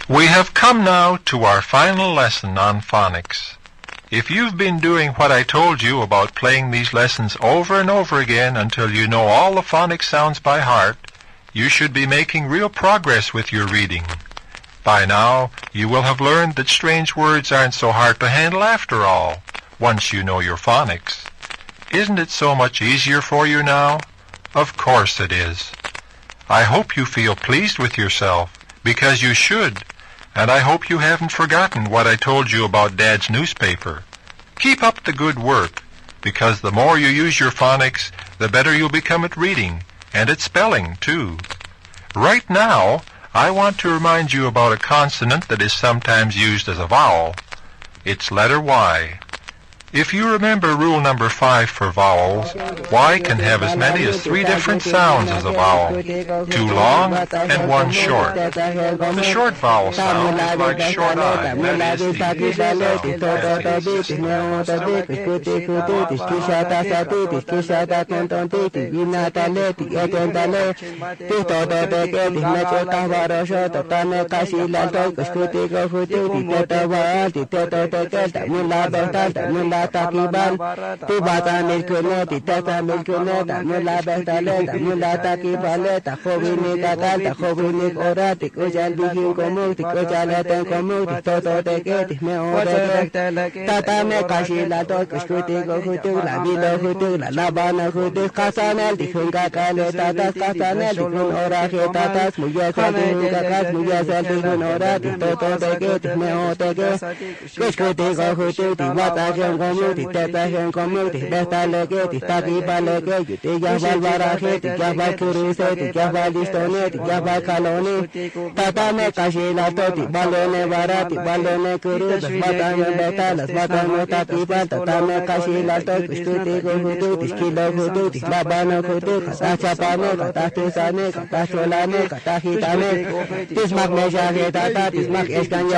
We have come now to our final lesson on phonics. If you've been doing what I told you about playing these lessons over and over again until you know all the phonics sounds by heart, you should be making real progress with your reading. By now, you will have learned that strange words aren't so hard to handle after all, once you know your phonics. Isn't it so much easier for you now? Of course it is. I hope you feel pleased with yourself, because you should. And I hope you haven't forgotten what I told you about Dad's newspaper. Keep up the good work, because the more you use your phonics, the better you'll become at reading, and at spelling, too. Right now, I want to remind you about a consonant that is sometimes used as a vowel. It's letter Y. If you remember rule number 5 for vowels, Y can have as many as 3 different sounds as a vowel, 2 long and 1 short. The short vowel sound is like short I, that is Takiban, Tibata Milkuneti, Tata Milkuneta, Mula Bertaleta, Mula Takibaleta, Hovini Tatata, Hovini Oratic, Ujan Bihin Komuti, Ujalatan Komuti, Toto Teketi, Meore, Tata Mekashi, La Tokuti, Hutula, Vilo Hutula, Labana Hutu, Casanel, the Hunkakale, Tata Casanel, Orahi, Tatas, Muyasati, Kakas, Muyasati, Orati, Toto Teketi, Meore, Kushkuti, Hutu, Watajan Komuti, Tetajan Komuti, Besta Legeti, Takiba Legeti, Java Baraheti, Java Kuruseti, Java Listoneti, Java Kaloni, Tata Mekashi, La Toti, Balone Barati, Balone Kurus, Batame Betalas, Batame Takiba, Tata Mekashi, La Toti, Stuti Hututi, Skilo Hututi, Labano Hututi, Tachapane, Tatisane, Tacholane, Tahitane, Tismak Meja Tata, Tismak Escanya.